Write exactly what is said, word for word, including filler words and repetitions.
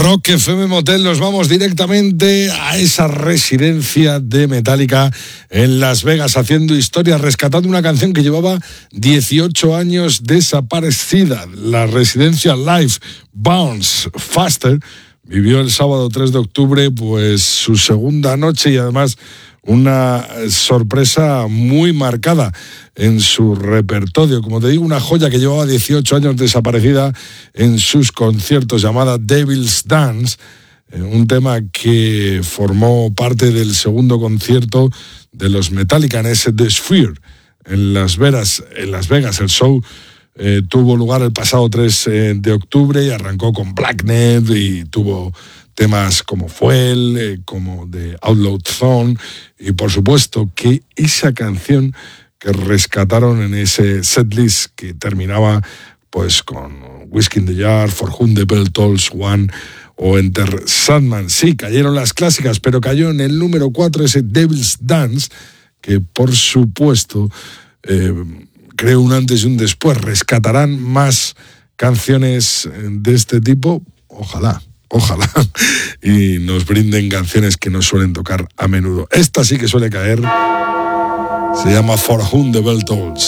Rock F M Motel, nos vamos directamente a esa residencia de Metallica en Las Vegas, haciendo historia, rescatando una canción que llevaba dieciocho años desaparecida. La residencia Live Bounce Faster vivió el sábado tres de octubre pues su segunda noche y además una sorpresa muy marcada en su repertorio. Como te digo, una joya que llevaba dieciocho años desaparecida en sus conciertos, llamada Devil's Dance, un tema que formó parte del segundo concierto de los Metallica en ese The Sphere en Las Vegas. En Las Vegas el show eh, tuvo lugar el pasado tres de octubre y arrancó con Blacknet y tuvo temas como Fuel, eh, como The Outlaw Zone, y por supuesto que esa canción que rescataron en ese setlist que terminaba pues con Whiskey in the Jar, For Whom the Bell Tolls One o Enter Sandman. Sí, cayeron las clásicas, pero cayó en el número cuatro ese Devil's Dance, que por supuesto eh, creó un antes y un después. ¿Rescatarán más canciones de este tipo? Ojalá. Ojalá, y nos brinden canciones que nos suelen tocar a menudo. Esta sí que suele caer, se llama For Whom the Bell Tolls.